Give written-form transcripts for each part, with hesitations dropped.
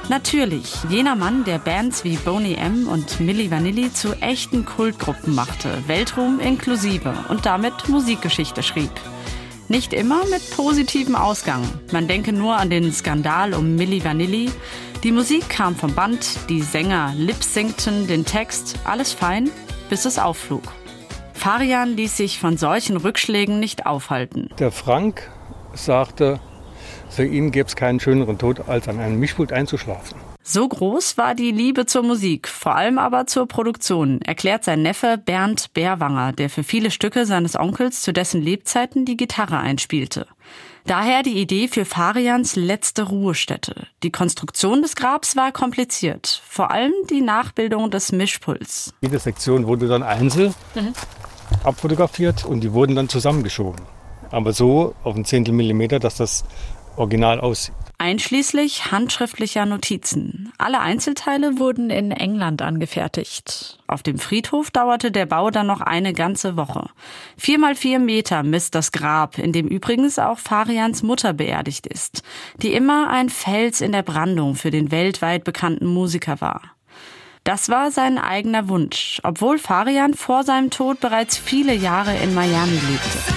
Natürlich, jener Mann, der Bands wie Boney M. und Milli Vanilli zu echten Kultgruppen machte, Weltruhm inklusive und damit Musikgeschichte schrieb. Nicht immer mit positivem Ausgang. Man denke nur an den Skandal um Milli Vanilli. Die Musik kam vom Band, die Sänger lip-synkten den Text, alles fein, bis es aufflog. Farian ließ sich von solchen Rückschlägen nicht aufhalten. Der Frank sagte, für ihn gäbe es keinen schöneren Tod, als an einem Mischpult einzuschlafen. So groß war die Liebe zur Musik, vor allem aber zur Produktion, erklärt sein Neffe Bernd Bärwanger, der für viele Stücke seines Onkels zu dessen Lebzeiten die Gitarre einspielte. Daher die Idee für Farians letzte Ruhestätte. Die Konstruktion des Grabs war kompliziert, vor allem die Nachbildung des Mischpults. Jede Sektion wurde dann einzeln abfotografiert und die wurden dann zusammengeschoben. Aber so auf einen Zehntel Millimeter, dass das original aussieht. Einschließlich handschriftlicher Notizen. Alle Einzelteile wurden in England angefertigt. Auf dem Friedhof dauerte der Bau dann noch eine ganze Woche. 4x4 Meter misst das Grab, in dem übrigens auch Farians Mutter beerdigt ist, die immer ein Fels in der Brandung für den weltweit bekannten Musiker war. Das war sein eigener Wunsch, obwohl Farian vor seinem Tod bereits viele Jahre in Miami lebte.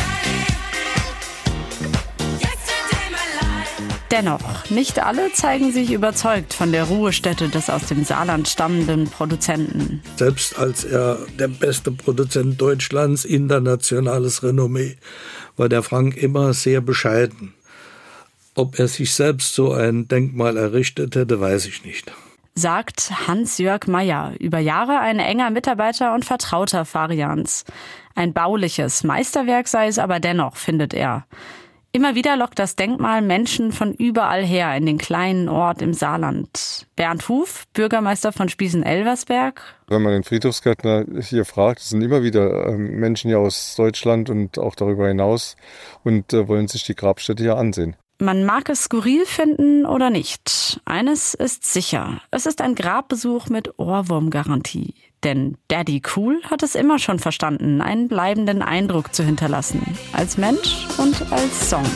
Dennoch, nicht alle zeigen sich überzeugt von der Ruhestätte des aus dem Saarland stammenden Produzenten. Selbst als er der beste Produzent Deutschlands, internationales Renommee, war der Frank immer sehr bescheiden. Ob er sich selbst so ein Denkmal errichtet hätte, weiß ich nicht. Sagt Hans-Jörg Meyer, über Jahre ein enger Mitarbeiter und Vertrauter Farians. Ein bauliches Meisterwerk sei es aber dennoch, findet er. Immer wieder lockt das Denkmal Menschen von überall her in den kleinen Ort im Saarland. Bernd Huf, Bürgermeister von Spießen-Elversberg. Wenn man den Friedhofsgärtner hier fragt, es sind immer wieder Menschen hier aus Deutschland und auch darüber hinaus und wollen sich die Grabstätte hier ansehen. Man mag es skurril finden oder nicht. Eines ist sicher, es ist ein Grabbesuch mit Ohrwurmgarantie. Denn Daddy Cool hat es immer schon verstanden, einen bleibenden Eindruck zu hinterlassen. Als Mensch und als Song.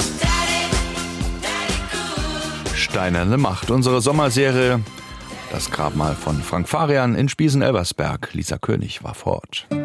Steinerne Macht, unsere Sommerserie. Das Grabmal von Frank Farian in Spießen-Elversberg. Lisa König war vor Ort.